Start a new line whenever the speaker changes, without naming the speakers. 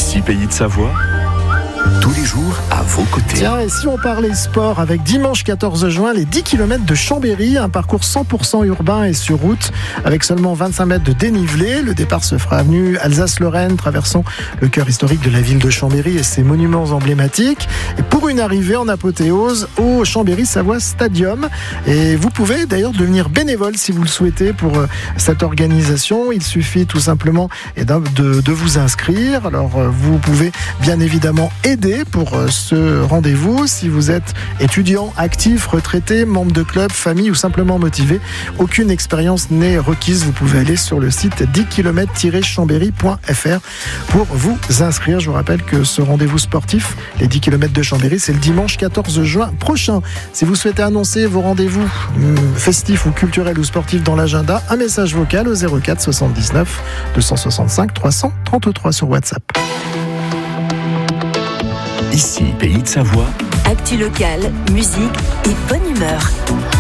Ici Pays de Savoie, tous les jours à vos côtés.
Tiens, et si on parlait sport avec dimanche 14 juin, les 10 km de Chambéry, un parcours 100% urbain et sur route, avec seulement 25 mètres de dénivelé. Le départ se fera avenue Alsace-Lorraine, traversant le cœur historique de la ville de Chambéry et ses monuments emblématiques. Et pour une arrivée en apothéose au Chambéry-Savoie Stadium. Et vous pouvez d'ailleurs devenir bénévole si vous le souhaitez pour cette organisation. Il suffit tout simplement de vous inscrire. Alors vous pouvez bien évidemment aider pour ce rendez-vous. Si vous êtes étudiant, actif, retraité, membre de club, famille ou simplement motivé, aucune expérience n'est requise. Vous pouvez aller sur le site 10km-chambéry.fr pour vous inscrire. Je vous rappelle que ce rendez-vous sportif, les 10 km de Chambéry, c'est le dimanche 14 juin prochain. Si vous souhaitez annoncer vos rendez-vous festifs ou culturels ou sportifs dans l'agenda, un message vocal au 04 79 265 333 sur WhatsApp.
Ici Pays de Savoie,
actu locale, musique et bonne humeur.